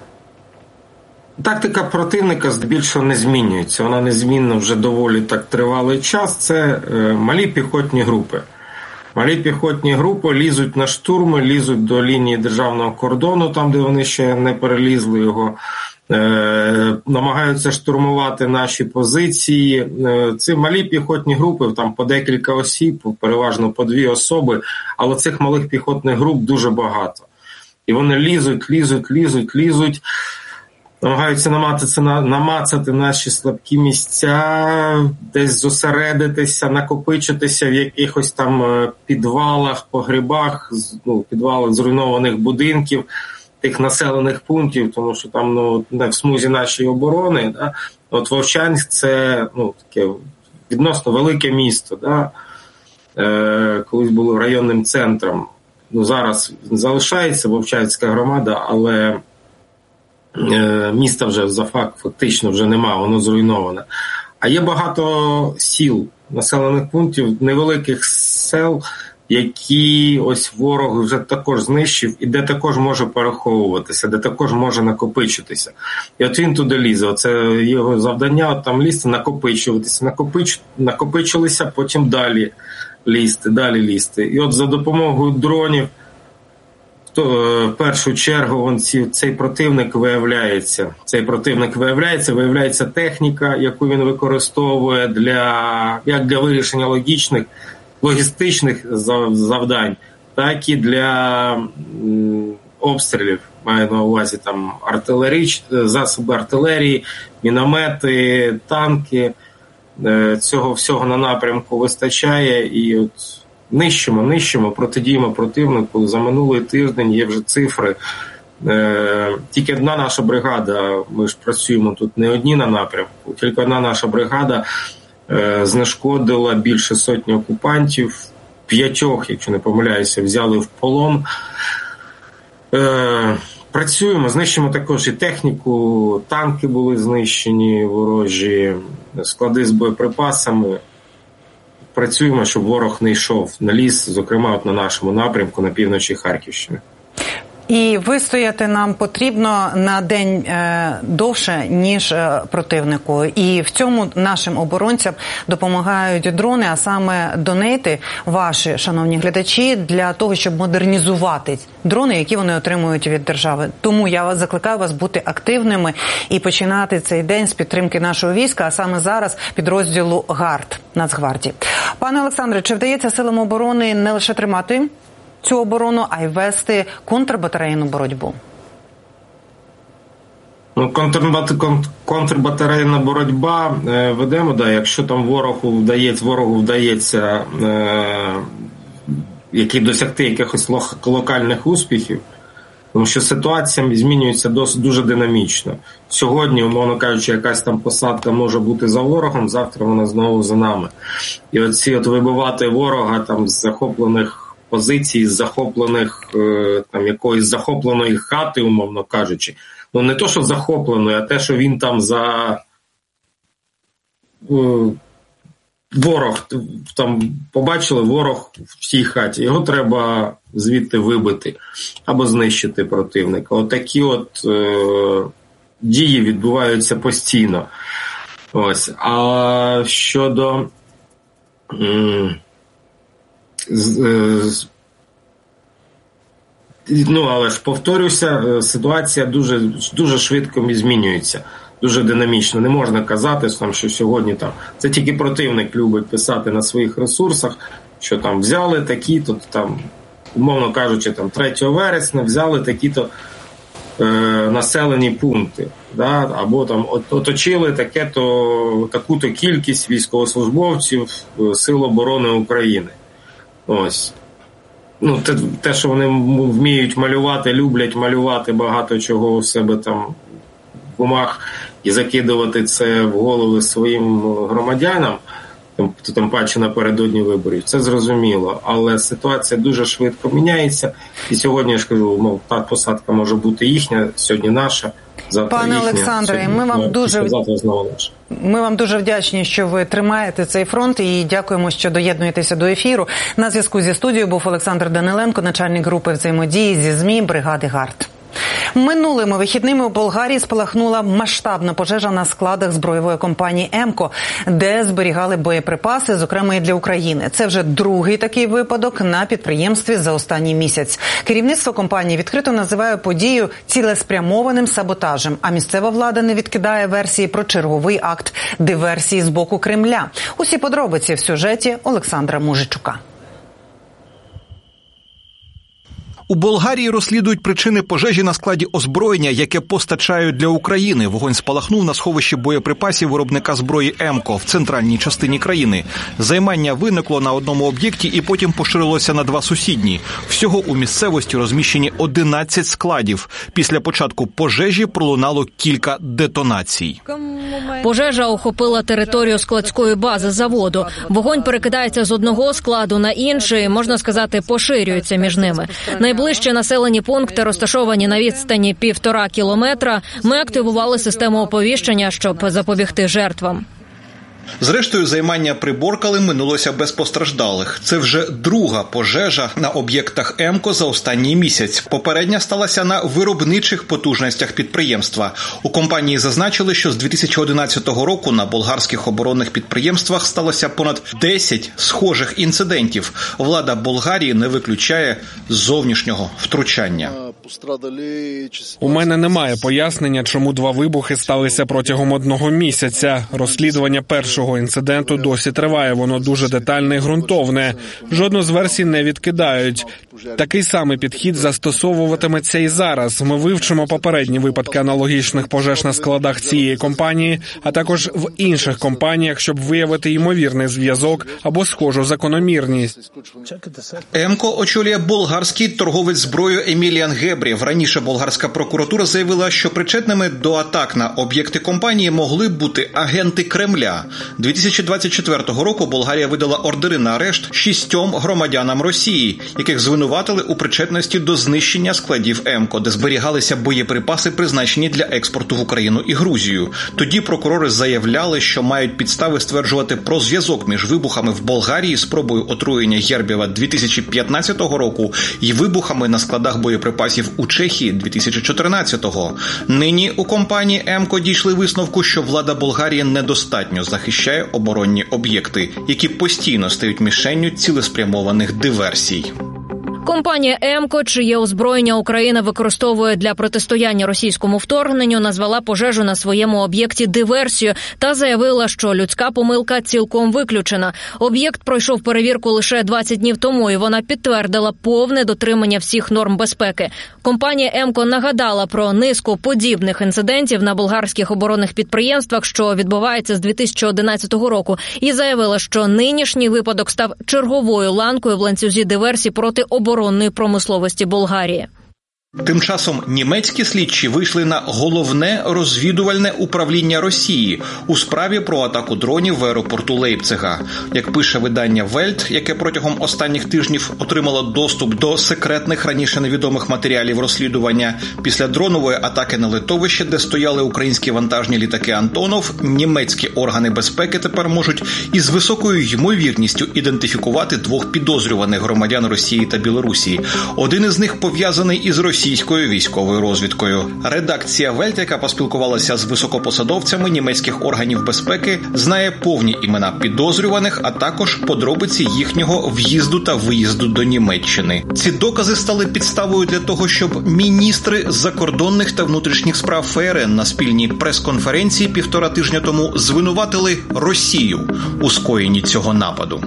Тактика противника здебільшого не змінюється. Вона незмінна вже доволі так тривалий час. Це е, малі піхотні групи. Малі піхотні групи лізуть на штурми, лізуть до лінії державного кордону, там, де вони ще не перелізли його, е, намагаються штурмувати наші позиції. Е, ці малі піхотні групи, там по декілька осіб, переважно по дві особи, але цих малих піхотних груп дуже багато. І вони лізуть, лізуть, лізуть, лізуть, намагаються намацати, намацати наші слабкі місця, десь зосередитися, накопичитися в якихось там підвалах, погребах, ну, підвалах зруйнованих будинків, тих населених пунктів, тому що там, ну, в смузі нашої оборони, да, от Вовчанськ це, ну, таке відносно велике місто, да, е, колись було районним центром. Ну, зараз залишається Вовчанська громада, але міста вже за факт фактично вже нема, воно зруйноване. А є багато сіл, населених пунктів, невеликих сел, які ось ворог вже також знищив і де також може переховуватися, де також може накопичитися. І от він туди лізе. Оце його завдання, от там лізти, накопичуватися, накопич... накопичилися, потім далі лізти, далі лізти. І от за допомогою дронів в першу чергу він, цей противник виявляється. Цей противник виявляється, виявляється техніка, яку він використовує для, як для вирішення логічних, логістичних завдань, так і для м, обстрілів. Маю на увазі там артилерії, засоби артилерії, міномети, танки. Цього всього на напрямку вистачає, і от нищимо, нищимо, протидіємо противнику. За минулий тиждень є вже цифри. Е, тільки одна наша бригада, ми ж працюємо тут не одні на напрямку, тільки одна наша бригада е, знешкодила більше сотні окупантів, п'ятьох, якщо не помиляюся, взяли в полон. Е, працюємо, знищимо також і техніку, танки були знищені, ворожі, склади з боєприпасами. Працюємо, щоб ворог не йшов на ліс, зокрема от на нашому напрямку, на півночі Харківщини. І вистояти нам потрібно на день е, довше, ніж е, противнику. І в цьому нашим оборонцям допомагають дрони, а саме донейти ваші, шановні глядачі, для того, щоб модернізувати дрони, які вони отримують від держави. Тому я вас закликаю вас бути активними і починати цей день з підтримки нашого війська, а саме зараз підрозділу ГАРД, Нацгвардії. Пане Олександре, чи вдається силам оборони не лише тримати цю оборону, а й вести контрбатарейну боротьбу? Ну, контрбат... контрбатарейна боротьба е, ведемо, да, якщо там ворогу вдається, ворогу вдається е, які досягти якихось локальних успіхів, тому що ситуація змінюється досить дуже динамічно. Сьогодні, умовно кажучи, якась там посадка може бути за ворогом, завтра вона знову за нами. І оці от вибивати ворога там з захоплених позицій, з захоплених там якоїсь захопленої хати, умовно кажучи. Ну не то, що захопленої, а те, що він там за ворог, там побачили ворог в цій хаті, його треба звідти вибити або знищити противника. Отакі от е, дії відбуваються постійно. Ось. А щодо м, з, е, ну, але ж повторюся, ситуація дуже, дуже швидко змінюється. Дуже динамічно. Не можна казати, що сьогодні там... Це тільки противник любить писати на своїх ресурсах, що там взяли такі-то, там, умовно кажучи, там третього вересня взяли такі-то е, населені пункти. Да? Або там оточили таке-то, таку-то кількість військовослужбовців Сил оборони України. Ось. Ну, те, те, що вони вміють малювати, люблять малювати багато чого у себе там в умах і закидувати це в голови своїм громадянам, тим паче напередодні виборів, це зрозуміло. Але ситуація дуже швидко міняється. І сьогодні, я ж кажу, мов, та посадка може бути їхня, сьогодні наша, завтра Пане їхня. Олександре, сьогодні, ми вам дуже завтра знову наша. Ми вам дуже вдячні, що ви тримаєте цей фронт, і дякуємо, що доєднуєтеся до ефіру. На зв'язку зі студією був Олександр Даниленко, начальник групи взаємодії зі ЗМІ бригади ГАРД. Минулими вихідними у Болгарії спалахнула масштабна пожежа на складах збройової компанії «Емко», де зберігали боєприпаси, зокрема і для України. Це вже другий такий випадок на підприємстві за останній місяць. Керівництво компанії відкрито називає подію цілеспрямованим саботажем, а місцева влада не відкидає версії про черговий акт диверсії з боку Кремля. Усі подробиці в сюжеті Олександра Мужичука. У Болгарії розслідують причини пожежі на складі озброєння, яке постачають для України. Вогонь спалахнув на сховищі боєприпасів виробника зброї «Емко» в центральній частині країни. Займання виникло на одному об'єкті і потім поширилося на два сусідні. Всього у місцевості розміщені одинадцять складів. Після початку пожежі пролунало кілька детонацій. Пожежа охопила територію складської бази заводу. Вогонь перекидається з одного складу на інший, можна сказати, поширюється між ними. Найближчі населені пункти розташовані на відстані півтора кілометра. Ми активували систему оповіщення, щоб запобігти жертвам. Зрештою, займання приборкали, минулося без постраждалих. Це вже друга пожежа на об'єктах «Емко» за останній місяць. Попередня сталася на виробничих потужностях підприємства. У компанії зазначили, що з дві тисячі одинадцятого року на болгарських оборонних підприємствах сталося понад десять схожих інцидентів. Влада Болгарії не виключає зовнішнього втручання. У мене немає пояснення, чому два вибухи сталися протягом одного місяця. Розслідування першого інциденту досі триває, воно дуже детальне і ґрунтовне. Жодну з версій не відкидають. Такий самий підхід застосовуватиметься і зараз. Ми вивчимо попередні випадки аналогічних пожеж на складах цієї компанії, а також в інших компаніях, щоб виявити ймовірний зв'язок або схожу закономірність. «Емко» очолює болгарський торговець зброєю Еміліан Гебрєв. Раніше болгарська прокуратура заявила, що причетними до атак на об'єкти компанії могли бути агенти Кремля. дві тисячі двадцять четвертого року Болгарія видала ордери на арешт шістьом громадянам Росії, яких звинувачують звинуватили у причетності до знищення складів ЕМКО, де зберігалися боєприпаси, призначені для експорту в Україну і Грузію. Тоді прокурори заявляли, що мають підстави стверджувати про зв'язок між вибухами в Болгарії, спробою отруєння Єрбєва дві тисячі п'ятнадцятого року і вибухами на складах боєприпасів у Чехії дві тисячі чотирнадцятого. Нині у компанії ЕМКО дійшли висновку, що влада Болгарії недостатньо захищає оборонні об'єкти, які постійно стають мішенню цілеспрямованих диверсій. Компанія «Емко», чиє озброєння Україна використовує для протистояння російському вторгненню, назвала пожежу на своєму об'єкті диверсією та заявила, що людська помилка цілком виключена. Об'єкт пройшов перевірку лише двадцять днів тому, і вона підтвердила повне дотримання всіх норм безпеки. Компанія «Емко» нагадала про низку подібних інцидентів на болгарських оборонних підприємствах, що відбувається з дві тисячі одинадцятого року, і заявила, що нинішній випадок став черговою ланкою в ланцюзі диверсій проти оборонних оборонної промисловості Болгарії. Тим часом німецькі слідчі вийшли на головне розвідувальне управління Росії у справі про атаку дронів в аеропорту Лейпцига. Як пише видання Вельт, яке протягом останніх тижнів отримало доступ до секретних раніше невідомих матеріалів розслідування, після дронової атаки на литовище, де стояли українські вантажні літаки «Антонов», німецькі органи безпеки тепер можуть із високою ймовірністю ідентифікувати двох підозрюваних громадян Росії та Білорусі. Один із них пов'язаний із Росією, російською військовою розвідкою. Редакція Вельт, яка поспілкувалася з високопосадовцями німецьких органів безпеки, знає повні імена підозрюваних, а також подробиці їхнього в'їзду та виїзду до Німеччини. Ці докази стали підставою для того, щоб міністри закордонних та внутрішніх справ ФРН на спільній прес-конференції півтора тижня тому звинуватили Росію у скоєнні цього нападу.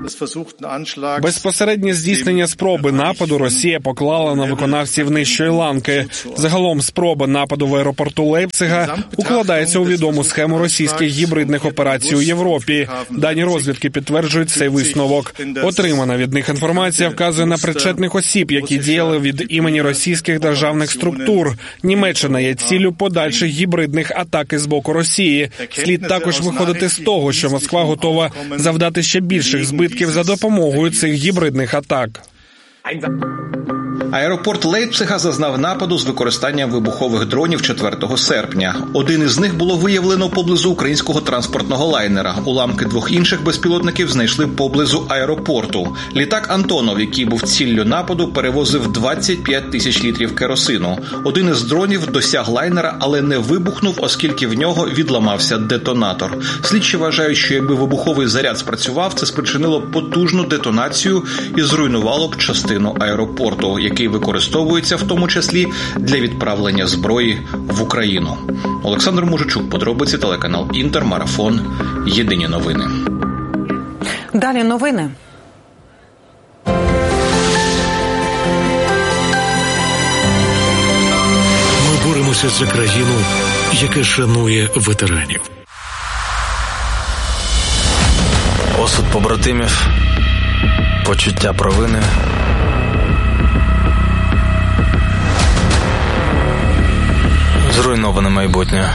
Безпосереднє здійснення спроби нападу Росія поклала на виконавців нижчої ланки. Загалом спроба нападу в аеропорту Лейпцига укладається у відому схему російських гібридних операцій у Європі. Дані розвідки підтверджують цей висновок. Отримана від них інформація вказує на причетних осіб, які діяли від імені російських державних структур. Німеччина є ціллю подальших гібридних атак з боку Росії. Слід також виходити з того, що Москва готова завдати ще більших збитків за допомогою цих гібридних атак. Аеропорт Лейпцига зазнав нападу з використанням вибухових дронів четвертого серпня. Один із них було виявлено поблизу українського транспортного лайнера. Уламки двох інших безпілотників знайшли поблизу аеропорту. Літак «Антонов», який був ціллю нападу, перевозив двадцять п'ять тисяч літрів керосину. Один із дронів досяг лайнера, але не вибухнув, оскільки в нього відламався детонатор. Слідчі вважають, що якби вибуховий заряд спрацював, це спричинило потужну детонацію і зруйнувало б частину аеропорту, який використовується в тому числі для відправлення зброї в Україну. Олександр Мужичук, подробиці, телеканал «Інтер», Марафон, Єдині новини. Далі новини. Ми боремося за країну, яка шанує ветеранів. Осуд побратимів, почуття провини. Зруйноване майбутнє.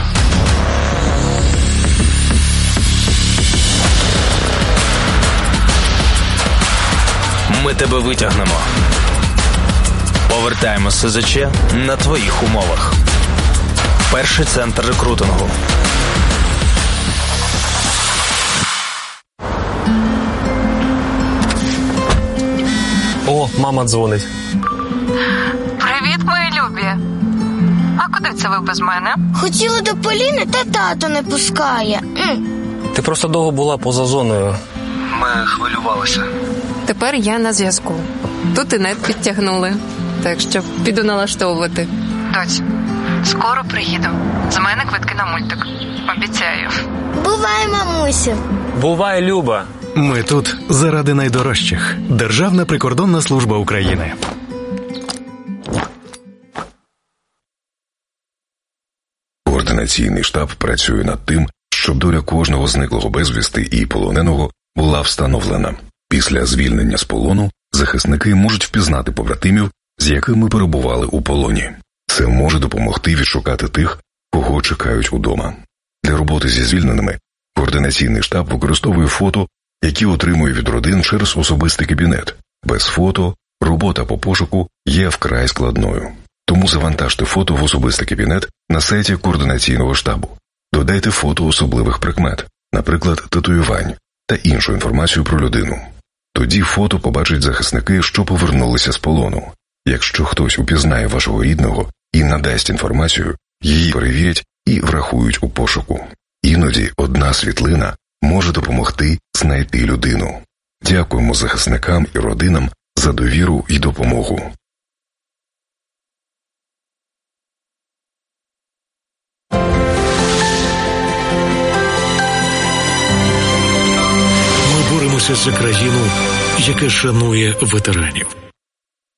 Ми тебе витягнемо. Повертаємо С З Ч на твоїх умовах. Перший центр рекрутингу. О, мама дзвонить. Привіт, мої любі. А куди це ви без мене? Хотіли до Поліни, та тато не пускає. М. Ти просто довго була поза зоною. Ми хвилювалися. Тепер я на зв'язку. Тут і нет підтягнули. Так що піду налаштовувати. Доць, скоро приїду. З мене квитки на мультик. Обіцяю. Бувай, мамусю. Бувай, Люба. Ми тут заради найдорожчих. Державна прикордонна служба України. Координаційний штаб працює над тим, щоб доля кожного зниклого безвісти і полоненого була встановлена. Після звільнення з полону захисники можуть впізнати побратимів, з якими перебували у полоні. Це може допомогти відшукати тих, кого чекають удома. Для роботи зі звільненими координаційний штаб використовує фото, які отримує від родин через особистий кабінет. Без фото Робота по пошуку є вкрай складною. Тому завантажте фото в особистий кабінет на сайті координаційного штабу. Додайте фото особливих прикмет, наприклад, татуювань та іншу інформацію про людину. Тоді фото побачать захисники, що повернулися з полону. Якщо хтось упізнає вашого рідного і надасть інформацію, її перевірять і врахують у пошуку. Іноді одна світлина може допомогти знайти людину. Дякуємо захисникам і родинам за довіру і допомогу. Ми боремося за країну, яка шанує ветеранів.